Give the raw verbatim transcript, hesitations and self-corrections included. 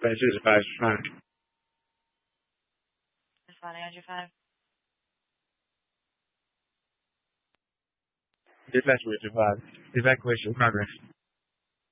Five six five five. Responding on your five. Dispatch with your five. Evacuation progress.